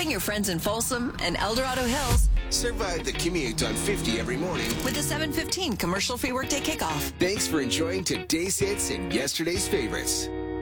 Helping your friends in Folsom and El Dorado Hills Survive the commute on 50 every morning. with the 7:15 commercial-free workday kickoff. Thanks for enjoying today's hits and yesterday's favorites.